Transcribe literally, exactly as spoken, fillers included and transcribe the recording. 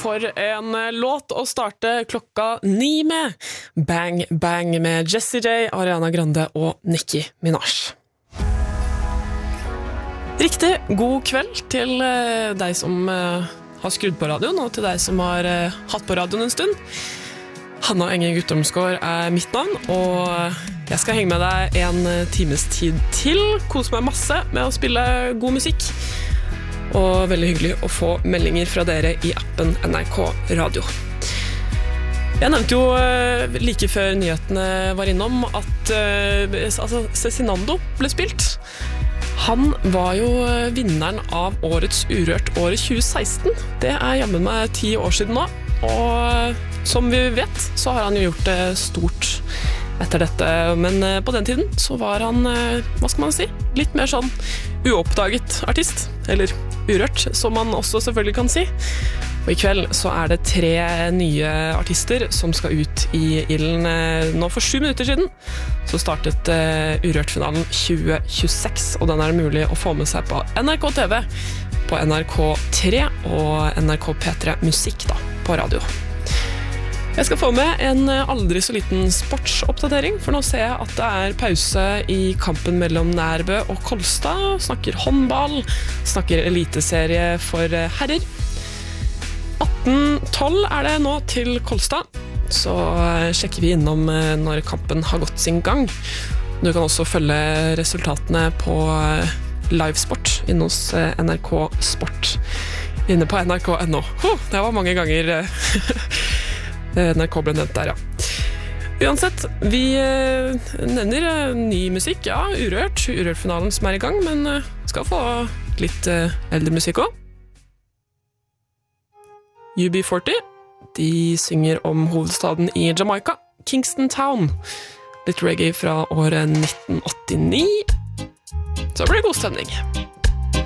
for en låt å starte klokka ni med. Bang Bang med Jessie J, Ariana Grande og Nicki Minaj. Riktig god kveld til deg som har skrudd på radioen, og til deg som har hatt på radioen en stund. Hanna Enge Guttormsgaard er mitt navn, og jeg skal henge med deg en times tid til. Kose meg masse med å spille god musikk. Og veldig hyggelig å få meldinger fra dere i appen N R K Radio. Jeg nevnte jo like før nyhetene var innom at altså, Cezinando ble spilt. Han var jo vinneren av årets Urørt året tjue seksten. Det er jammen meg ti år siden nå, og som vi vet så har han jo gjort det stort etter dette, men på den tiden så var han, hva skal man si, litt mer sånn uoppdaget artist, eller urørt, som man også selvfølgelig kan si. Og i kveld så er det tre nye artister som skal ut i ilden. Nå for sju minutter siden så startet uh, Urørt-finalen tjue tjueseks, og den er mulig å få med seg på N R K T V, på N R K tre og N R K P tre Musikk da, på radio. Jeg skal få med en aldri så liten sportsoppdatering, for nå ser jeg at det er pause i kampen mellom Nærbø og Kolstad. Snakker håndball, snakker eliteserie for herrer. atten tolv er det nå til Kolstad, så sjekker vi innom når kampen har gått sin gang. Du kan også følge resultatene på livesport inne hos N R K Sport, inne på N R K punktum N O. Oh, det var mange ganger N R K ble nevnt der, ja. Uansett, vi nevner ny musikk, ja, Urørt, Urørt-finalen som er i gang, men skal få litt eldre musikk også. U B forty, de synger om hovedstaden i Jamaica, Kingston Town. Litt reggae fra året nitten åttini. Så blir det god stemning.